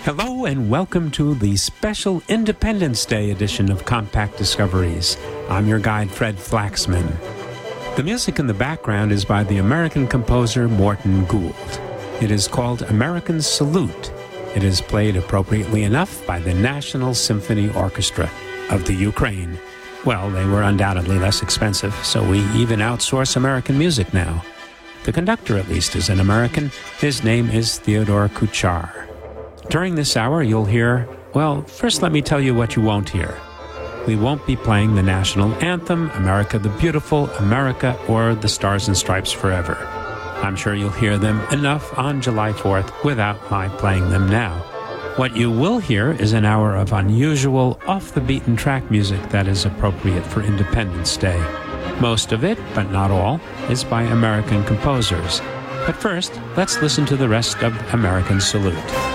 Hello and welcome to the special Independence Day edition of Compact Discoveries. I'm your guide, Fred Flaxman. The music in the background is by the American composer Morton Gould. It is called American Salute. It is played appropriately enough by the National Symphony Orchestra of the Ukraine. Well, they were undoubtedly less expensive, so we even outsource American music now. The conductor, at least, is an American. His name is Theodore Kuchar. During this hour, you'll hear, well, first let me tell you what you won't hear. We won't be playing the national anthem, America the Beautiful, America, or the Stars and Stripes Forever. I'm sure you'll hear them enough on July 4th without my playing them now. What you will hear is an hour of unusual, off-the-beaten-track music that is appropriate for Independence Day. Most of it, but not all, is by American composers. But first, let's listen to the rest of American Salute.